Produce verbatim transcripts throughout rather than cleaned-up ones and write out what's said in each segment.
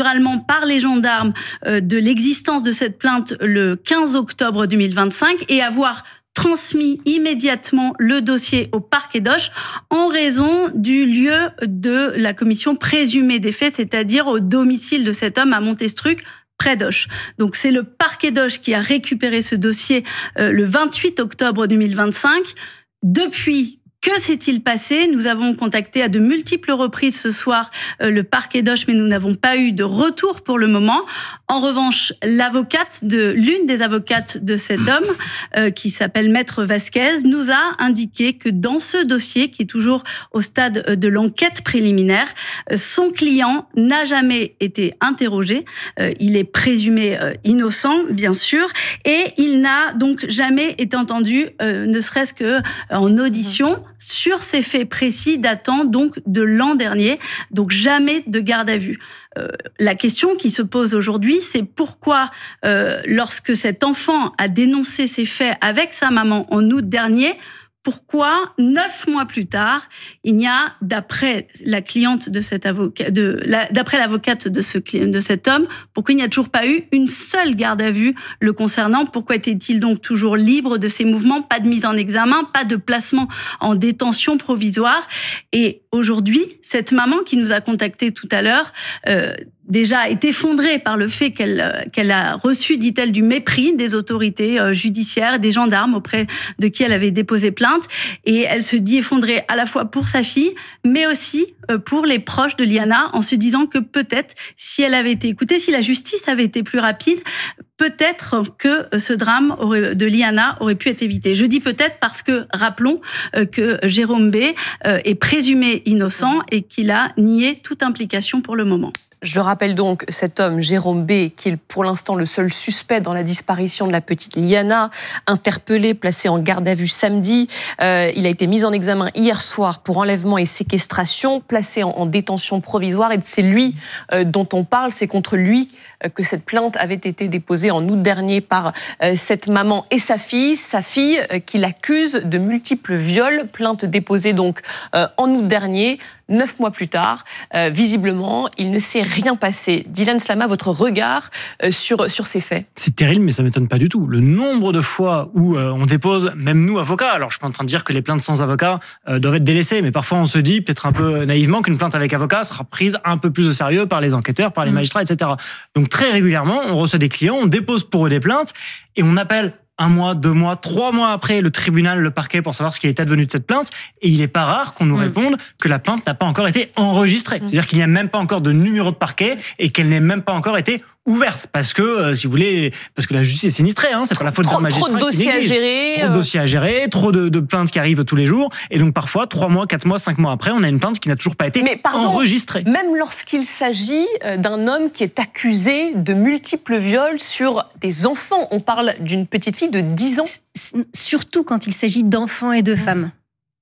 littéralement par les gendarmes euh, de l'existence de cette plainte le quinze octobre deux mille vingt-cinq et avoir transmis immédiatement le dossier au parquet d'Auch en raison du lieu de la commission présumée des faits, c'est-à-dire au domicile de cet homme à Montestruc, près d'Auch. Donc c'est le parquet d'Auch qui a récupéré ce dossier euh, le vingt-huit octobre deux mille vingt-cinq. Depuis, que s'est-il passé ? Nous avons contacté à de multiples reprises ce soir euh, le parquet d'Auch, mais nous n'avons pas eu de retour pour le moment. En revanche, l'avocate de l'une des avocates de cet homme, euh, qui s'appelle Maître Vasquez, nous a indiqué que dans ce dossier, qui est toujours au stade de l'enquête préliminaire, euh, son client n'a jamais été interrogé. Euh, il est présumé euh, innocent, bien sûr, et il n'a donc jamais été entendu, euh, ne serait-ce que euh, en audition, sur ces faits précis datant donc de l'an dernier, donc jamais de garde à vue. Euh, la question qui se pose aujourd'hui, c'est pourquoi, euh, lorsque cet enfant a dénoncé ces faits avec sa maman en août dernier, pourquoi, neuf mois plus tard, il n'y a, d'après la cliente de cet avocat, de, la, d'après l'avocate de ce, de cet homme, pourquoi il n'y a toujours pas eu une seule garde à vue le concernant? Pourquoi était-il donc toujours libre de ses mouvements? Pas de mise en examen, pas de placement en détention provisoire. Et aujourd'hui, cette maman qui nous a contactés tout à l'heure, euh, déjà est effondrée par le fait qu'elle qu'elle a reçu, dit-elle, du mépris des autorités judiciaires, des gendarmes auprès de qui elle avait déposé plainte. Et elle se dit effondrée à la fois pour sa fille, mais aussi pour les proches de Liana, en se disant que peut-être, si elle avait été écoutée, si la justice avait été plus rapide, peut-être que ce drame aurait, de Liana aurait pu être évité. Je dis peut-être parce que, rappelons que Jérôme B. est présumé innocent et qu'il a nié toute implication pour le moment. Je rappelle donc cet homme, Jérôme B., qui est pour l'instant le seul suspect dans la disparition de la petite Liana, interpellé, placé en garde à vue samedi. Euh, il a été mis en examen hier soir pour enlèvement et séquestration, placé en, en détention provisoire. Et c'est lui euh, dont on parle, c'est contre lui euh, que cette plainte avait été déposée en août dernier par euh, cette maman et sa fille. Sa fille euh, qui l'accuse de multiples viols, plainte déposée donc euh, en août dernier. Neuf mois plus tard, euh, visiblement, il ne s'est rien passé. Dylan Slama, votre regard euh, sur, sur ces faits? C'est terrible, mais ça ne m'étonne pas du tout. Le nombre de fois où euh, on dépose, même nous, avocats, alors je ne suis pas en train de dire que les plaintes sans avocat euh, doivent être délaissées, mais parfois on se dit, peut-être un peu naïvement, qu'une plainte avec avocat sera prise un peu plus au sérieux par les enquêteurs, par les magistrats, et cetera. Donc très régulièrement, on reçoit des clients, on dépose pour eux des plaintes, et on appelle un mois, deux mois, trois mois après le tribunal, le parquet, pour savoir ce qui est advenu de cette plainte. Et il n'est pas rare qu'on nous mmh. réponde que la plainte n'a pas encore été enregistrée. Mmh. C'est-à-dire qu'il n'y a même pas encore de numéro de parquet et qu'elle n'ait même pas encore été ouverte. Parce que, euh, si vous voulez, parce que la justice est sinistrée, hein, c'est pas la faute d'un magistrat. Trop de dossiers à gérer. Trop de dossiers à gérer, trop de, de plaintes qui arrivent tous les jours. Et donc parfois, trois mois, quatre mois, cinq mois après, on a une plainte qui n'a toujours pas été Mais pardon, enregistrée. Même lorsqu'il s'agit d'un homme qui est accusé de multiples viols sur des enfants, on parle d'une petite fille de dix ans. Surtout quand il s'agit d'enfants et de femmes.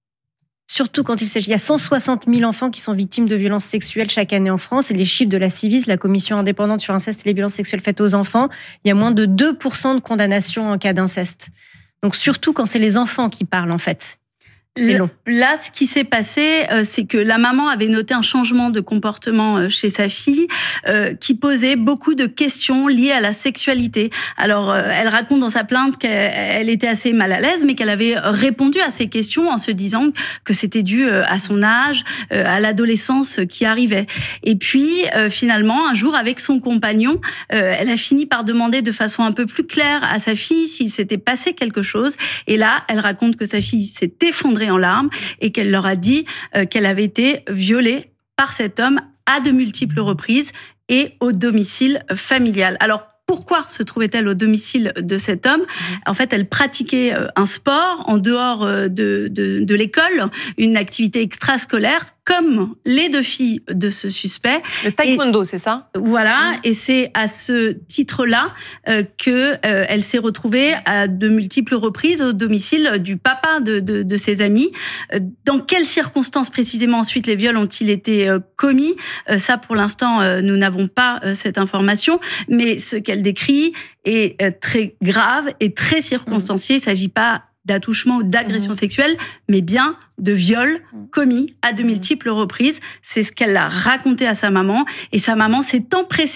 Surtout quand il s'agit, il y a cent soixante mille enfants qui sont victimes de violences sexuelles chaque année en France. Et les chiffres de la Civis, la commission indépendante sur l'inceste et les violences sexuelles faites aux enfants, il y a moins de deux pour cent de condamnations en cas d'inceste. Donc surtout quand c'est les enfants qui parlent en fait. C'est long. Là, ce qui s'est passé, euh, c'est que la maman avait noté un changement de comportement euh, chez sa fille euh, qui posait beaucoup de questions liées à la sexualité. Alors, euh, elle raconte dans sa plainte qu'elle était assez mal à l'aise, mais qu'elle avait répondu à ces questions en se disant que c'était dû euh, à son âge, euh, à l'adolescence qui arrivait. Et puis, euh, finalement, un jour, avec son compagnon, euh, elle a fini par demander de façon un peu plus claire à sa fille s'il s'était passé quelque chose. Et là, elle raconte que sa fille s'est effondrée en larmes et qu'elle leur a dit euh, qu'elle avait été violée par cet homme à de multiples reprises et au domicile familial. Alors, pourquoi se trouvait-elle au domicile de cet homme ? En fait, elle pratiquait un sport en dehors de, de, de l'école, une activité extrascolaire, comme les deux filles de ce suspect. Le taekwondo, et, c'est ça ? Voilà, et c'est à ce titre-là euh, qu'elle euh, s'est retrouvée à de multiples reprises au domicile du papa de, de, de ses amis. Dans quelles circonstances précisément ensuite les viols ont-ils été euh, commis ? euh, Ça, pour l'instant, euh, nous n'avons pas euh, cette information, mais ce qu'elle décrit est euh, très grave et très circonstancié. Il ne s'agit pas d'attouchement ou d'agression mmh. sexuelle, mais bien de viol commis à de multiples reprises. C'est ce qu'elle a raconté à sa maman, et sa maman s'est empressée